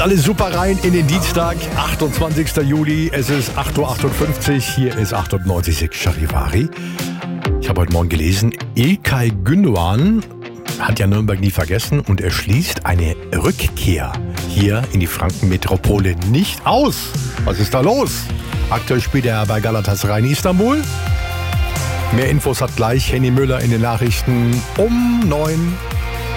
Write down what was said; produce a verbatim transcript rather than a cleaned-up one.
alles super rein in den Dienstag, achtundzwanzigster Juli. Es ist acht Uhr achtundfünfzig. Hier ist achtundneunzig Komma sechs Charivari. Ich habe heute Morgen gelesen, İlkay Gündoğan hat ja Nürnberg nie vergessen und er schließt eine Rückkehr hier in die Frankenmetropole nicht aus. Was ist da los? Aktuell spielt er bei Galatasaray in Istanbul. Mehr Infos hat gleich Henny Müller in den Nachrichten um neun.